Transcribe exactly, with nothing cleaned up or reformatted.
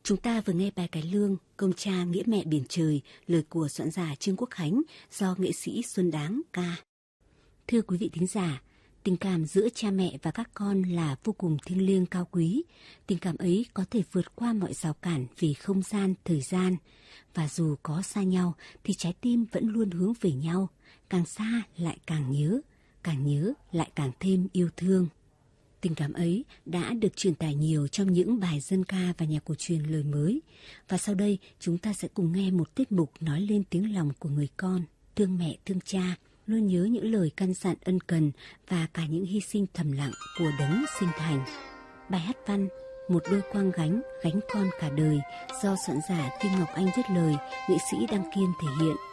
Chúng ta vừa nghe bài cải lương Công cha nghĩa mẹ biển trời, lời của soạn giả Trương Quốc Khánh do nghệ sĩ Xuân Đáng ca. Thưa quý vị thính giả, tình cảm giữa cha mẹ và các con là vô cùng thiêng liêng cao quý. Tình cảm ấy có thể vượt qua mọi rào cản vì không gian, thời gian. Và dù có xa nhau thì trái tim vẫn luôn hướng về nhau. Càng xa lại càng nhớ, càng nhớ lại càng thêm yêu thương. Tình cảm ấy đã được truyền tải nhiều trong những bài dân ca và nhạc cổ truyền lời mới. Và sau đây chúng ta sẽ cùng nghe một tiết mục nói lên tiếng lòng của người con, thương mẹ thương cha, luôn nhớ những lời căn dặn ân cần và cả những hy sinh thầm lặng của đấng sinh thành. Bài hát văn Một đôi quang gánh, gánh con cả đời do soạn giả Kim Ngọc Anh viết lời, nghệ sĩ Đăng Kiên thể hiện.